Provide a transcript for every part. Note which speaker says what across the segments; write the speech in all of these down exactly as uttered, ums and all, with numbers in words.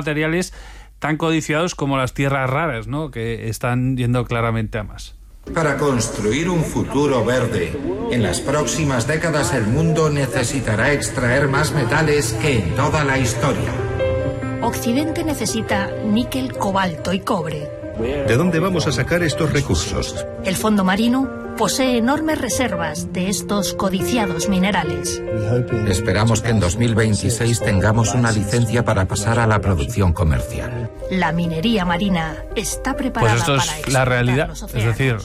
Speaker 1: materiales tan codiciados como las tierras raras, ¿no? Que están yendo claramente a más.
Speaker 2: Para construir un futuro verde, en las próximas décadas el mundo necesitará extraer más metales que en toda la historia.
Speaker 3: Occidente necesita níquel, cobalto y cobre.
Speaker 4: ¿De dónde vamos a sacar estos recursos?
Speaker 3: El fondo marino posee enormes reservas de estos codiciados minerales.
Speaker 2: Esperamos que en dos mil veintiséis tengamos una licencia para pasar a la producción comercial.
Speaker 3: La minería marina está preparada
Speaker 1: pues esto
Speaker 3: para
Speaker 1: es la realidad, es decir,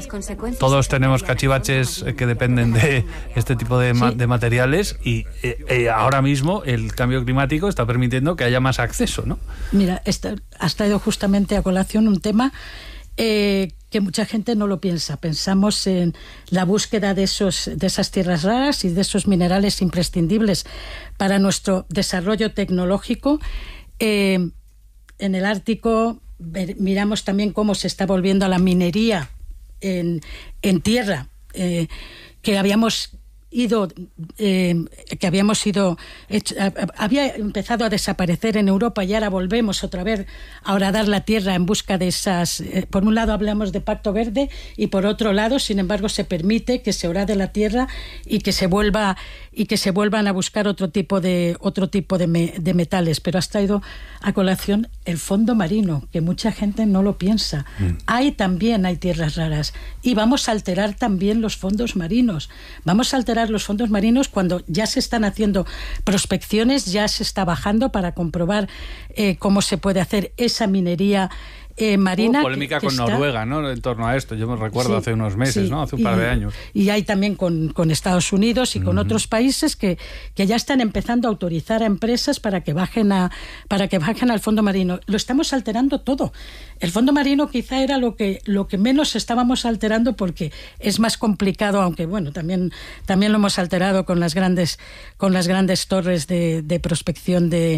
Speaker 1: todos tenemos cachivaches que dependen de este tipo de, ma- de materiales y eh, eh, ahora mismo el cambio climático está permitiendo que haya más acceso, ¿no?
Speaker 5: Mira, esta, has traído justamente a colación un tema eh, que mucha gente no lo piensa. Pensamos en la búsqueda de, esos, de esas tierras raras y de esos minerales imprescindibles para nuestro desarrollo tecnológico. Eh, en el Ártico ver, miramos también cómo se está volviendo a la minería en, en tierra, eh, que habíamos ido eh, que habíamos ido hecho, había empezado a desaparecer en Europa y ahora volvemos otra vez a horadar la tierra en busca de esas, eh, por un lado hablamos de Pacto Verde y por otro lado sin embargo se permite que se horade la tierra y que se vuelva y que se vuelvan a buscar otro tipo de otro tipo de, me, de metales, pero has traído a colación el fondo marino, que mucha gente no lo piensa. Mm. Hay también hay tierras raras y vamos a alterar también los fondos marinos. Vamos a alterar los fondos marinos cuando ya se están haciendo prospecciones, ya se está bajando para comprobar eh, cómo se puede hacer esa minería eh, marina.
Speaker 1: Hubo polémica que, que con está... Noruega, ¿no? En torno a esto, yo me recuerdo sí, hace unos meses, sí, ¿no? Hace un y, par de años.
Speaker 5: Y hay también con, con Estados Unidos y con uh-huh. otros países que, que ya están empezando a autorizar a empresas para que bajen a para que bajen al fondo marino. Lo estamos alterando todo. El fondo marino quizá era lo que lo que menos estábamos alterando porque es más complicado, aunque bueno, también también lo hemos alterado con las grandes con las grandes torres de, de prospección de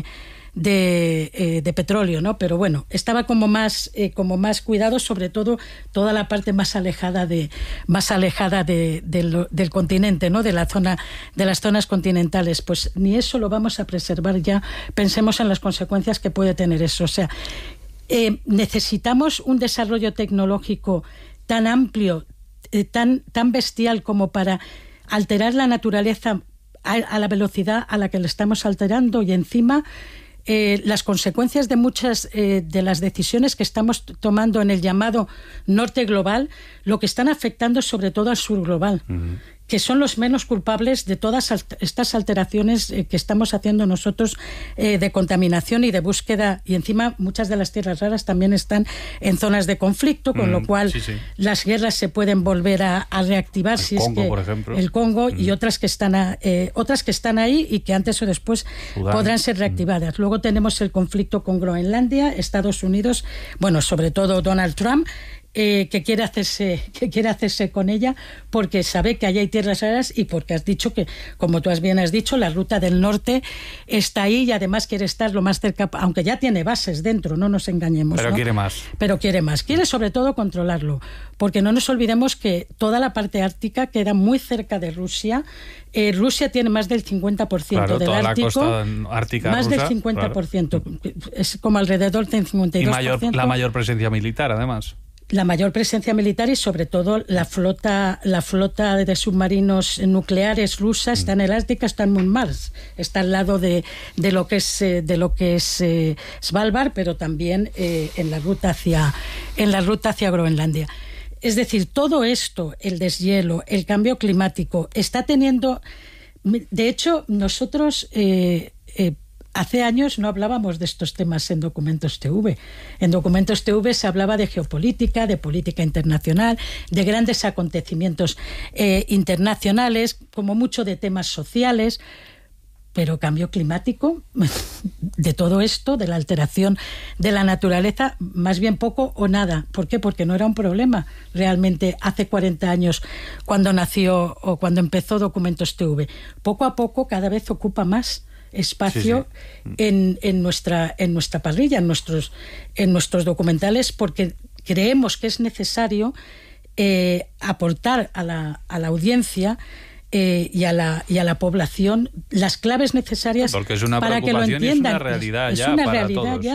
Speaker 5: De, eh, de petróleo, ¿no? Pero bueno, estaba como más eh, como más cuidado, sobre todo toda la parte más alejada de más alejada de, de lo, del continente, ¿no? De la zona de las zonas continentales. Pues ni eso lo vamos a preservar ya. Pensemos en las consecuencias que puede tener eso. O sea, eh, necesitamos un desarrollo tecnológico tan amplio, eh, tan tan bestial como para alterar la naturaleza a, a la velocidad a la que le estamos alterando y encima Eh, las consecuencias de muchas eh, de las decisiones que estamos tomando en el llamado norte global, lo que están afectando sobre todo al sur global, uh-huh. que son los menos culpables de todas estas alteraciones eh, que estamos haciendo nosotros eh, de contaminación y de búsqueda, y encima muchas de las tierras raras también están en zonas de conflicto, con mm, lo cual sí, sí. las guerras se pueden volver a, a reactivar.
Speaker 1: El
Speaker 5: si
Speaker 1: Congo,
Speaker 5: es que
Speaker 1: por ejemplo.
Speaker 5: El Congo mm. y otras que están a, eh, otras que están ahí y que antes o después Sudán. podrán ser reactivadas. Mm. Luego tenemos el conflicto con Groenlandia, Estados Unidos, bueno, sobre todo Donald Trump, Eh, que quiere hacerse que quiere hacerse con ella porque sabe que allá hay tierras raras y porque has dicho que, como tú has bien has dicho, la ruta del norte está ahí y además quiere estar lo más cerca, aunque ya tiene bases dentro, no nos engañemos.
Speaker 1: Pero
Speaker 5: ¿no?
Speaker 1: quiere más.
Speaker 5: Pero quiere más. Quiere sobre todo controlarlo, porque no nos olvidemos que toda la parte ártica queda muy cerca de Rusia. Eh, Rusia tiene más del cincuenta por ciento claro, del
Speaker 1: toda
Speaker 5: Ártico.
Speaker 1: La costa ártica
Speaker 5: más
Speaker 1: rusa,
Speaker 5: del cincuenta por ciento.
Speaker 1: Claro.
Speaker 5: Es como alrededor del cincuenta y dos por ciento.
Speaker 1: Y mayor, la mayor presencia militar, además.
Speaker 5: La mayor presencia militar y sobre todo la flota la flota de submarinos nucleares rusa está en el Ártico, está en Murmansk, está al lado de, de lo que es de lo que es eh, Svalbard, pero también eh, en la ruta hacia en la ruta hacia Groenlandia. Es decir, todo esto, el deshielo, el cambio climático, está teniendo. De hecho, nosotros eh, eh, hace años no hablábamos de estos temas en Documentos T V. En Documentos T V se hablaba de geopolítica, de política internacional, de grandes acontecimientos eh, internacionales, como mucho de temas sociales, pero cambio climático, de todo esto, de la alteración de la naturaleza, más bien poco o nada. ¿Por qué? Porque no era un problema realmente hace cuarenta años cuando nació o cuando empezó Documentos T V. Poco a poco cada vez ocupa más espacio sí, sí. En, en nuestra en nuestra parrilla, en nuestros en nuestros documentales, porque creemos que es necesario eh, aportar a la a la audiencia eh, y a la y a la población las claves necesarias
Speaker 1: porque es una
Speaker 5: para que lo entiendan.
Speaker 1: Es una realidad
Speaker 5: es
Speaker 1: ya
Speaker 5: una
Speaker 1: para
Speaker 5: realidad
Speaker 1: todos.
Speaker 5: Ya